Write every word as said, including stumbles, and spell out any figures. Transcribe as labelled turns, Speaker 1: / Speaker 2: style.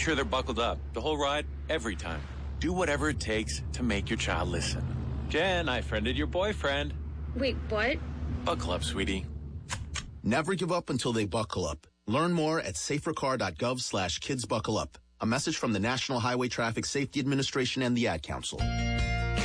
Speaker 1: sure they're buckled up the whole ride, every time. Do whatever it takes to make your child listen. Jen, I friended your boyfriend.
Speaker 2: Wait, what?
Speaker 1: Buckle up, sweetie.
Speaker 3: Never give up until they buckle up. Learn more at safercar.gov slash kids buckle up. A message from the National Highway Traffic Safety Administration and the Ad Council.